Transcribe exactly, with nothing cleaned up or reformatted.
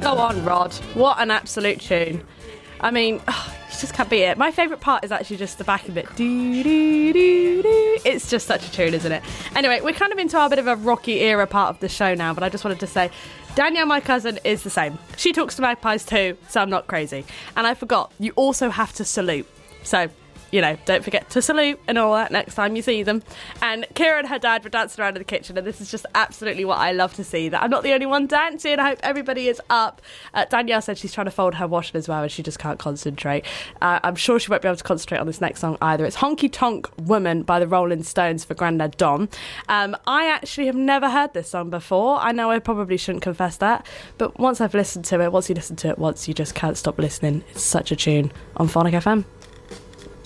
Go on, Rod. What an absolute tune. I mean, oh, you just can't beat it. My favourite part is actually just the back of it. Do, do, do, do. It's just such a tune, isn't it? Anyway, we're kind of into our bit of a rocky era part of the show now, but I just wanted to say, Danielle, my cousin, is the same. She talks to magpies too, so I'm not crazy. And I forgot, you also have to salute. So, you know, don't forget to salute and all that next time you see them. And Kira and her dad were dancing around in the kitchen, and this is just absolutely what I love to see, that I'm not the only one dancing. I hope everybody is up. Uh, Danielle said she's trying to fold her washing as well, and she just can't concentrate. Uh, I'm sure she won't be able to concentrate on this next song either. It's Honky Tonk Woman by the Rolling Stones for Grandad Dom. Um, I actually have never heard this song before. I know I probably shouldn't confess that, but once I've listened to it, once you listen to it once, you just can't stop listening. It's such a tune on Phonic F M.